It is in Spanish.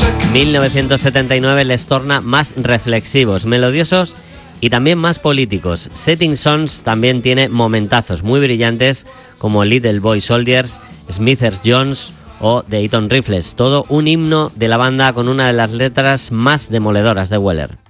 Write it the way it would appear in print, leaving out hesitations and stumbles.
1979 les torna más reflexivos, melodiosos y también más políticos. Setting Sons también tiene momentazos muy brillantes como Little Boy Soldiers, Smithers Jones o The Eton Rifles. Todo un himno de la banda con una de las letras más demoledoras de Weller.